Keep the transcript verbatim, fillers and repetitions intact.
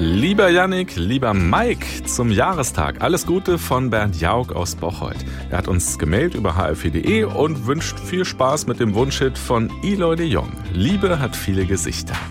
Lieber Yannick, lieber Mike, zum Jahrestag alles Gute von Bernd Jauch aus Bocholt. Er hat uns gemailt über h f e punkt de und wünscht viel Spaß mit dem Wunschhit von Eloy de Jong. Liebe hat viele Gesichter.